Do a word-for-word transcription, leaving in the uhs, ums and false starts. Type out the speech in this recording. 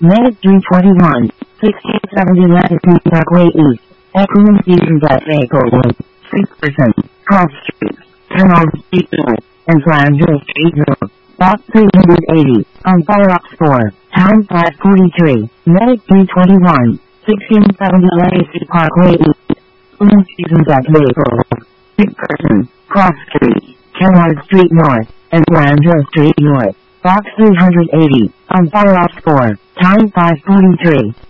Medic three twenty-one, sixteen seventy Latitude Parkway East, Equine Seasons at Maplewood, six percent, Cross Street, Canal Street North, and Flanders Street North, Box three eighty, on Fireox four, Town five forty-three, Medic three twenty-one, sixteen seventy Latitude Parkway East, Equine Seasons at Maplewood, six percent, Cross Street, Canal Street North, and Flanders Street North. Box three eighty, on Fireox four, time five forty-three.